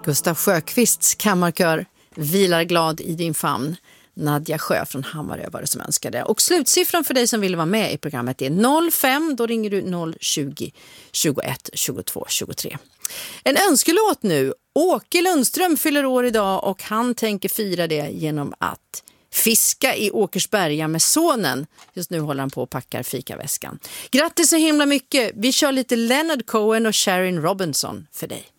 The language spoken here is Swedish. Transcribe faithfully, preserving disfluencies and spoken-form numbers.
Gustav Sjöqvists kammarkör vilar glad i din famn. Nadja Sjö från Hammarö var det som önskade. Och slutsiffran för dig som vill vara med i programmet är noll fem. Då ringer du noll tjugo, tjugoett, tjugotvå, tjugotre. En önskelåt nu. Åke Lundström fyller år idag och han tänker fira det genom att fiska i Åkersberga med sonen. Just nu håller han på och packar fikaväskan. Grattis så himla mycket. Vi kör lite Leonard Cohen och Sharon Robinson för dig.